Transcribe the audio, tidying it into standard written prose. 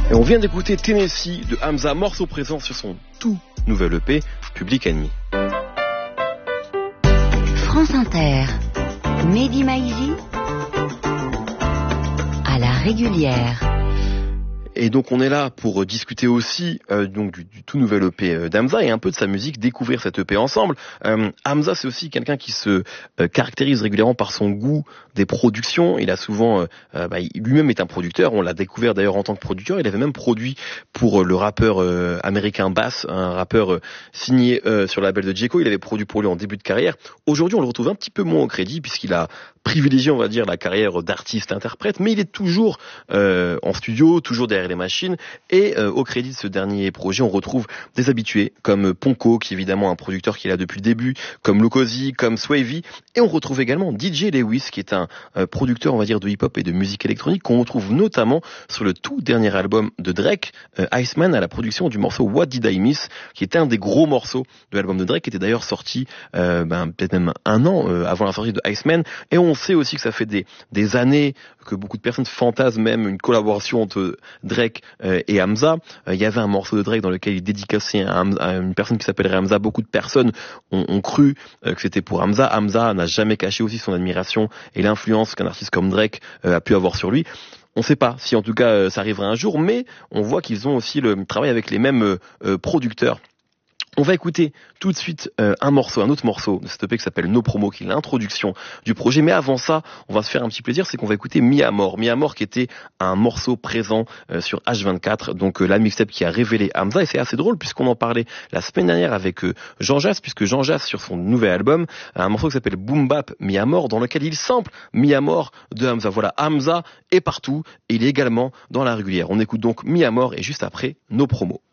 Et on vient d'écouter Tennessee de Hamza, morceau présent sur son tout nouvel EP, Public Enemy. France Inter, Mehdi Maizi, à la régulière. Et donc on est là pour discuter aussi donc du tout nouvel EP d'Hamza et un peu de sa musique, découvrir cet EP ensemble. Hamza, c'est aussi quelqu'un qui se caractérise régulièrement par son goût des productions. Il a souvent, lui-même est un producteur. On l'a découvert d'ailleurs en tant que producteur. Il avait même produit pour le rappeur américain Bass, un rappeur signé sur le label de J. Cole. Il avait produit pour lui en début de carrière. Aujourd'hui, on le retrouve un petit peu moins au crédit puisqu'il a privilégié, on va dire, la carrière d'artiste-interprète, mais il est toujours en studio, toujours derrière les machines, et au crédit de ce dernier projet, on retrouve des habitués comme Ponko, qui est évidemment un producteur qu'il a depuis le début, comme Lokozy, comme Swavy, et on retrouve également DJ Lewis, qui est un producteur, on va dire, de hip-hop et de musique électronique, qu'on retrouve notamment sur le tout dernier album de Drake, Iceman, à la production du morceau What Did I Miss, qui était un des gros morceaux de l'album de Drake, qui était d'ailleurs sorti peut-être même un an avant la sortie de Iceman, et on sait aussi que ça fait des années que beaucoup de personnes fantasment même une collaboration entre Drake et Hamza. Il y avait un morceau de Drake dans lequel il dédicaçait à une personne qui s'appellerait Hamza. Beaucoup de personnes ont cru que c'était pour Hamza. Hamza n'a jamais caché aussi son admiration et l'influence qu'un artiste comme Drake a pu avoir sur lui. On ne sait pas si en tout cas ça arrivera un jour, mais on voit qu'ils ont aussi le travail avec les mêmes producteurs. On va écouter tout de suite un autre morceau de cet EP qui s'appelle No Promo, qui est l'introduction du projet. Mais avant ça, on va se faire un petit plaisir, c'est qu'on va écouter Mi Amor. Mi Amor qui était un morceau présent sur H24, donc la mixtape qui a révélé Hamza. Et c'est assez drôle puisqu'on en parlait la semaine dernière avec Jean Jass, puisque Jean Jass, sur son nouvel album, a un morceau qui s'appelle Boom Bap Mi Amor, dans lequel il sample Mi Amor de Hamza. Voilà, Hamza est partout et il est également dans la régulière. On écoute donc Mi Amor et juste après No Promo.